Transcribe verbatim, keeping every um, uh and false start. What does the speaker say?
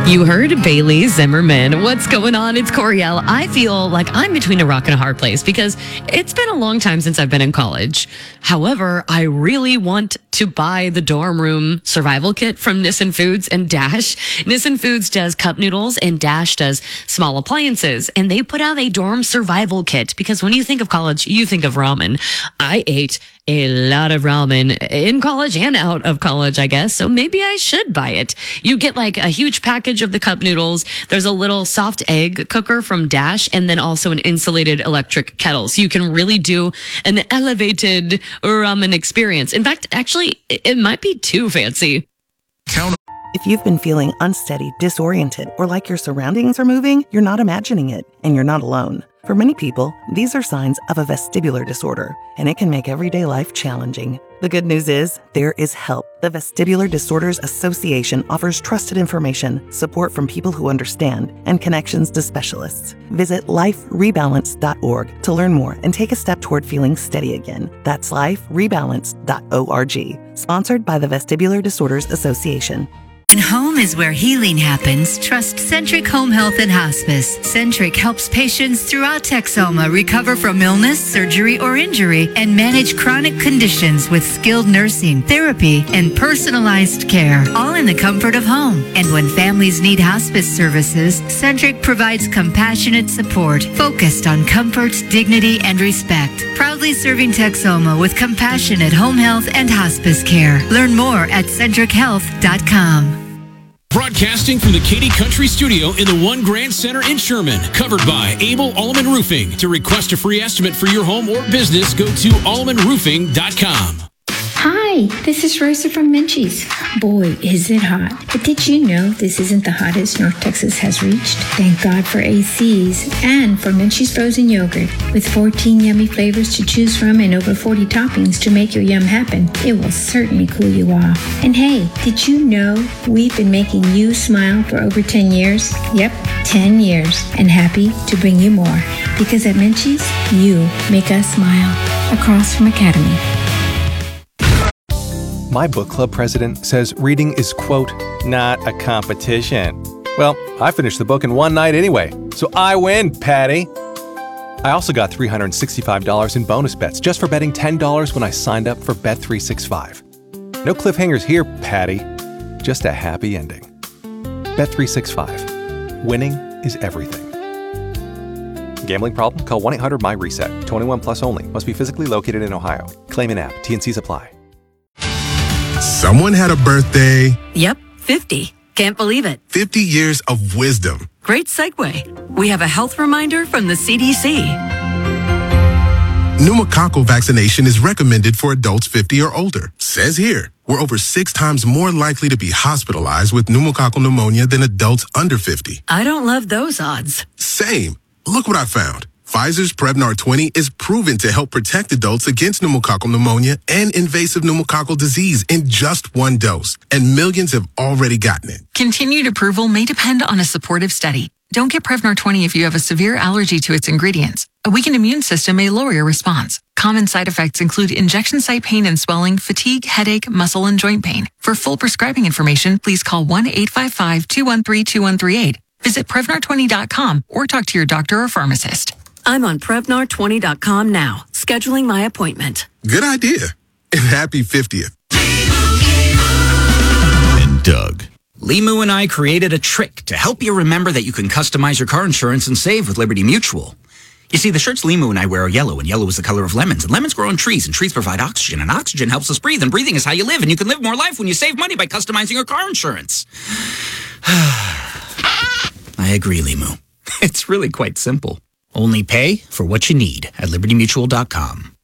You heard Bailey Zimmerman. What's going on? It's Coriel. I feel like I'm between a rock and a hard place because it's been a long time since I've been in college. However, I really want to buy the dorm room survival kit from Nissin Foods and Dash. Nissin Foods does cup noodles and Dash does small appliances. And they put out a dorm survival kit because when you think of college, you think of ramen. I ate a lot of ramen in college and out of college, I guess. So maybe I should buy it. You get like a huge package of the cup noodles. There's a little soft egg cooker from Dash and then also an insulated electric kettle. So you can really do an elevated ramen experience. In fact, actually, it might be too fancy. Count. If you've been feeling unsteady, disoriented, or like your surroundings are moving, you're not imagining it, and you're not alone. For many people, these are signs of a vestibular disorder, and it can make everyday life challenging. The good news is, there is help. The Vestibular Disorders Association offers trusted information, support from people who understand, and connections to specialists. Visit life rebalance dot org to learn more and take a step toward feeling steady again. That's life rebalance dot org. Sponsored by the Vestibular Disorders Association. When home is where healing happens, trust Centric Home Health and Hospice. Centric helps patients throughout Texoma recover from illness, surgery, or injury and manage chronic conditions with skilled nursing, therapy, and personalized care, all in the comfort of home. And when families need hospice services, Centric provides compassionate support focused on comfort, dignity, and respect. Proudly serving Texoma with compassionate home health and hospice care. Learn more at centric health dot com. Broadcasting from the Katy Country Studio in the One Grand Center in Sherman. Covered by Abel Allman Roofing. To request a free estimate for your home or business, go to allman roofing dot com. Hi, this is Rosa from Minchie's. Boy, is it hot. But did you know this isn't the hottest North Texas has reached? Thank God for A Cs and for Minchie's frozen yogurt. With fourteen yummy flavors to choose from and over forty toppings to make your yum happen, it will certainly cool you off. And hey, did you know we've been making you smile for over ten years? Yep, ten years. And happy to bring you more. Because at Minchie's, you make us smile. Across from Academy. My book club president says reading is, quote, not a competition. Well, I finished the book in one night anyway, so I win, Patty. I also got three hundred sixty-five dollars in bonus bets just for betting ten dollars when I signed up for Bet three sixty-five. No cliffhangers here, Patty. Just a happy ending. Bet three sixty-five. Winning is everything. Gambling problem? Call one eight hundred my reset. twenty-one plus only. Must be physically located in Ohio. Claim in app. T N Cs apply. Someone had a birthday. Yep, fifty. Can't believe it. fifty years of wisdom. Great segue. We have a health reminder from the C D C. Pneumococcal vaccination is recommended for adults fifty or older. Says here, we're over six times more likely to be hospitalized with pneumococcal pneumonia than adults under fifty. I don't love those odds. Same. Look what I found. Pfizer's Prevnar twenty is proven to help protect adults against pneumococcal pneumonia and invasive pneumococcal disease in just one dose, and millions have already gotten it. Continued approval may depend on a supportive study. Don't get Prevnar twenty if you have a severe allergy to its ingredients. A weakened immune system may lower your response. Common side effects include injection site pain and swelling, fatigue, headache, muscle, and joint pain. For full prescribing information, please call one eight five five, two one three, two one three eight. Visit Prevnar twenty dot com or talk to your doctor or pharmacist. I'm on Prevnar twenty dot com now, scheduling my appointment. Good idea. And happy fiftieth. And Doug. Limu and I created a trick to help you remember that you can customize your car insurance and save with Liberty Mutual. You see, the shirts Limu and I wear are yellow, and yellow is the color of lemons, and lemons grow on trees, and trees provide oxygen, and oxygen helps us breathe, and breathing is how you live, and you can live more life when you save money by customizing your car insurance. I agree, Limu. It's really quite simple. Only pay for what you need at liberty mutual dot com.